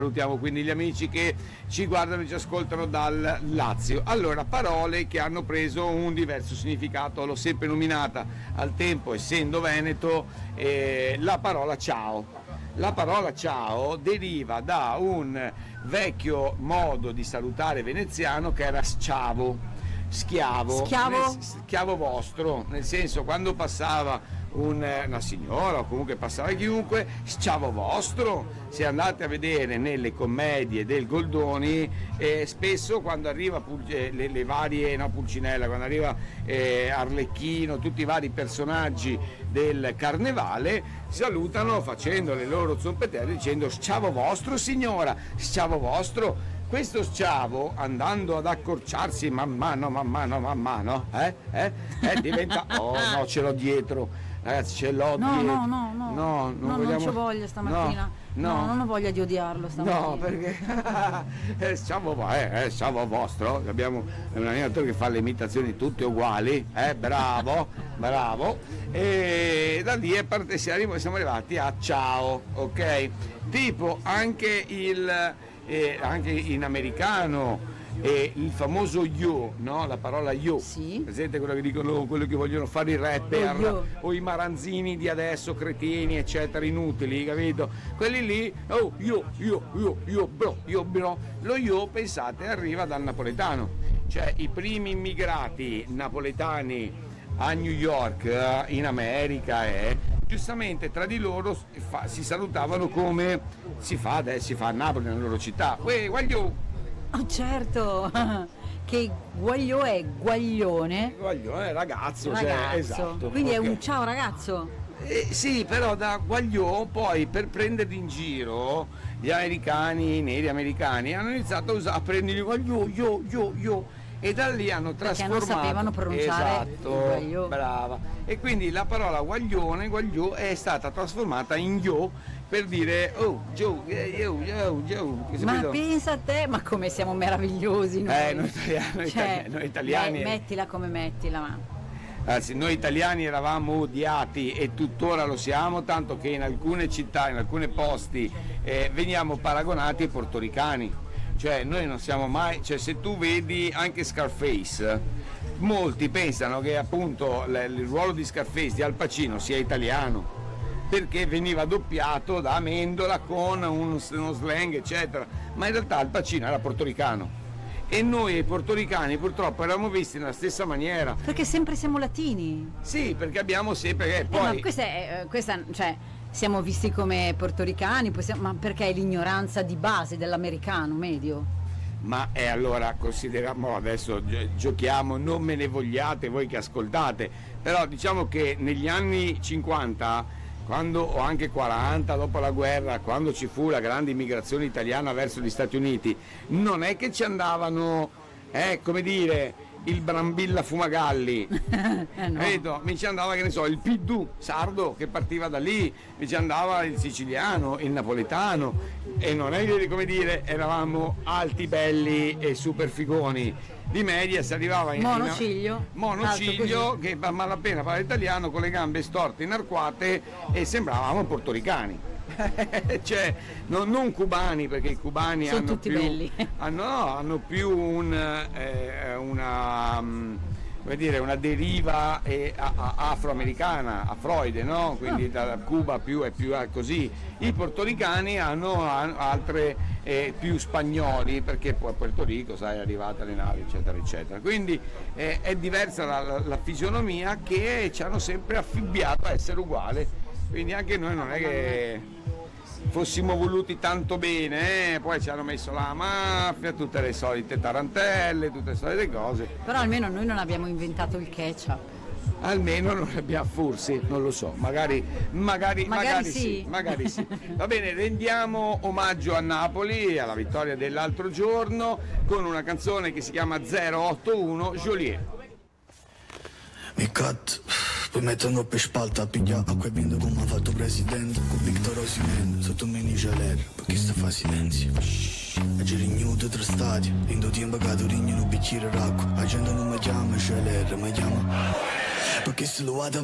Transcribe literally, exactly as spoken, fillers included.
Salutiamo quindi gli amici che ci guardano e ci ascoltano dal Lazio. Allora, parole che hanno preso un diverso significato, l'ho sempre nominata al tempo, essendo veneto, eh, la parola ciao. La parola ciao deriva da un vecchio modo di salutare veneziano che era schiavo, schiavo, schiavo, nel, schiavo vostro, nel senso quando passava un, una signora o comunque passava chiunque, schiavo vostro. Se andate a vedere nelle commedie del Goldoni, eh, spesso quando arriva eh, le, le varie, no, Pulcinella, quando arriva eh, Arlecchino, tutti i vari personaggi del carnevale salutano facendo le loro zompetelle dicendo schiavo vostro signora, schiavo vostro. Questo schiavo, andando ad accorciarsi man mano, man mano, man mano, eh, eh, eh, diventa, oh no, ce l'ho dietro, ragazzi, ce l'ho no, dietro. No, no, no, no, non, no, vogliamo... non c'ho voglia stamattina. No, no. no, non ho voglia di odiarlo stamattina. No, perché è schiavo, eh, è schiavo vostro, abbiamo un animatore che fa le imitazioni tutte uguali, eh, bravo, bravo, e da lì è parte, siamo arrivati a ciao, ok? Tipo anche il... E anche in americano e il famoso yo, no? La parola yo, sì. Presente quello che dicono, quello che vogliono fare i rapper oh, o i maranzini di adesso, cretini eccetera, inutili, capito? Quelli lì, oh yo, yo, yo, yo, bro, yo, bro. Lo yo, pensate, arriva dal napoletano, cioè i primi immigrati napoletani a New York, in America, e giustamente tra di loro si salutavano come si fa adesso, si fa a Napoli, nella loro città. Uè, guagliò! Oh certo, che guagliò è guaglione. Guaglione è ragazzo, ragazzo. Cioè, esatto. Quindi okay. È un ciao ragazzo. Eh, sì, però da guagliò poi per prenderli in giro gli americani, i neri americani hanno iniziato a, usare, a prenderli guagliò, yo, yo, yo. E da lì hanno trasformato. Perché non sapevano pronunciare. Esatto, brava. E quindi la parola guaglione, guagliò, è stata trasformata in yo per dire oh, yo, yo, yo, yo. Ma pensa a te, ma come siamo meravigliosi noi. Eh, noi italiani, cioè, noi italiani. Beh, mettila come mettila, ma. Anzi, noi italiani eravamo odiati e tuttora lo siamo, tanto che in alcune città, in alcuni posti eh, veniamo paragonati ai portoricani. Cioè noi non siamo mai, cioè se tu vedi anche Scarface, molti pensano che appunto l- il ruolo di Scarface di Al Pacino sia italiano, perché veniva doppiato da Amendola con un, uno slang eccetera, ma in realtà Al Pacino era portoricano e noi i portoricani purtroppo eravamo visti nella stessa maniera. Perché sempre siamo latini. Sì, perché abbiamo sempre... Eh, poi... eh, ma questa è, questa, cioè... siamo visti come portoricani, possiamo, ma perché è l'ignoranza di base dell'americano medio? Ma è allora, consideriamo, adesso giochiamo, non me ne vogliate voi che ascoltate, però diciamo che negli anni cinquanta, quando, o anche quaranta, dopo la guerra, quando ci fu la grande immigrazione italiana verso gli Stati Uniti, non è che ci andavano, eh, come dire... il Brambilla Fumagalli, eh no. Vedo, mi ci andava, che ne so, il Piddu sardo che partiva da lì, mi ci andava il siciliano, il napoletano, e non è che, come dire, eravamo alti, belli e super figoni. Di media si arrivava in monociglio, in, monociglio che a malapena parlava italiano con le gambe storte inarcuate e sembravamo portoricani. Cioè no, non cubani, perché i cubani sono hanno tutti più, belli. Hanno, no, hanno più un, eh, una, um, come dire, una deriva eh, a, a, afroamericana, a Freud, no? Quindi da Cuba più è più così. I portoricani hanno, hanno altre eh, più spagnoli, perché poi a Puerto Rico, sai, è arrivata le navi eccetera eccetera. Quindi eh, è diversa la, la, la fisionomia, che ci hanno sempre affibbiato a essere uguali. Quindi anche noi non è che fossimo voluti tanto bene, eh? Poi ci hanno messo la mafia, tutte le solite tarantelle, tutte le solite cose. Però almeno noi non abbiamo inventato il ketchup. Almeno non abbiamo, forse, non lo so, magari, magari, magari, magari sì. sì, magari sì. Va bene, rendiamo omaggio a Napoli, alla vittoria dell'altro giorno, con una canzone che si chiama zero otto uno, Joliet. Mi cut, poi mettono per spalta a pigliare acqua e vinto come ha fatto presidente, con Victor Osimhen, sotto un mini geler, perché sta fa silenzio. A girignuto tra stati, in do tempo che tu rigni un bicchiere d'acqua, la gente non mi chiama geler, mi chiama, perché se lo vado